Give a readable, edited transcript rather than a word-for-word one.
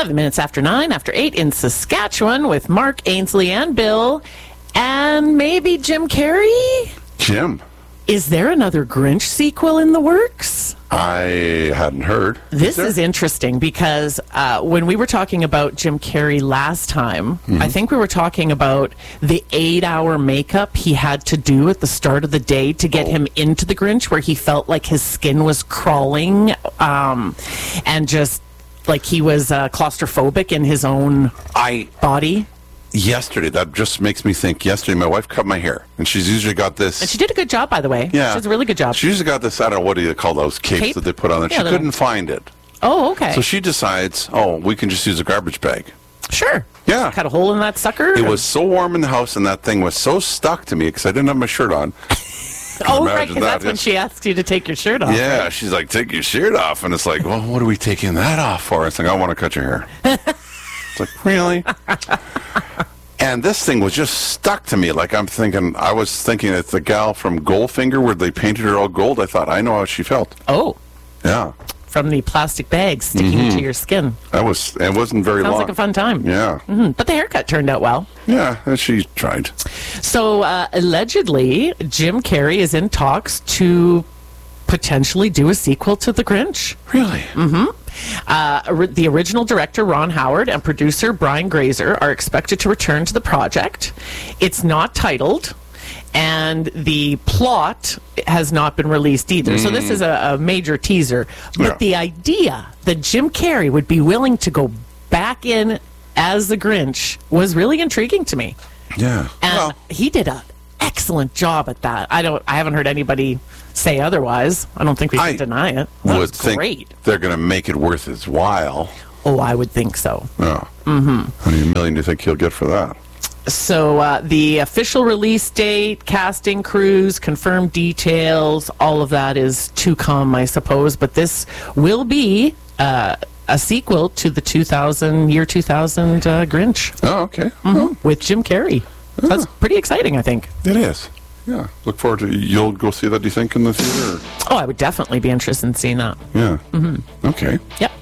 11 minutes after 9, after 8 in Saskatchewan with Mark Ainsley and Bill and maybe Jim Carrey. Jim. Is there another Grinch sequel in the works? I hadn't heard. This is interesting because when we were talking about Jim Carrey last time, I think we were talking about the 8-hour makeup he had to do at the start of the day to get him into the Grinch, where he felt like his skin was crawling and just like he was claustrophobic in his own body. Yesterday, that just makes me think. Yesterday, my wife cut my hair, and she's usually got this. And she did a good job, by the way. Yeah. She does a really good job. She usually got this, I don't know, what do you call those capes that they put on there? Yeah, she couldn't find it. Oh, okay. So she decides, we can just use a garbage bag. Sure. Yeah. Cut a hole in that sucker. It was so warm in the house, and that thing was so stuck to me because I didn't have my shirt on. Right, because that's when she asked you to take your shirt off. Yeah, right? she's like, take your shirt off. And it's like, well, what are we taking that off for? It's like, I want to cut your hair. It's like, really? And this thing was just stuck to me. Like I was thinking it's the gal from Goldfinger where they painted her all gold. I thought, I know how she felt. Oh. Yeah. From the plastic bag sticking to your skin. It wasn't very long. Sounds like a fun time. Yeah. But the haircut turned out well. Yeah, she tried. So, allegedly, Jim Carrey is in talks to potentially do a sequel to The Grinch. Really? The original director, Ron Howard, and producer, Brian Grazer, are expected to return to the project. It's not titled, and the plot has not been released either. So this is a major teaser. But the idea that Jim Carrey would be willing to go back in as the Grinch was really intriguing to me. Yeah. And he did an excellent job at that. I haven't heard anybody say otherwise. I don't think we can deny it. That was great. They're going to make it worth his while. Oh, I would think so. Yeah. How many million do you think he'll get for that? So the official release date, casting crews, confirmed details, all of that is to come, I suppose. But this will be a sequel to the 2000 Grinch. Oh, okay. With Jim Carrey. So that's pretty exciting, I think. It is. Yeah. Look forward to you'll go see that, do you think, in the theater? Oh, I would definitely be interested in seeing that. Yeah. Okay. Yep.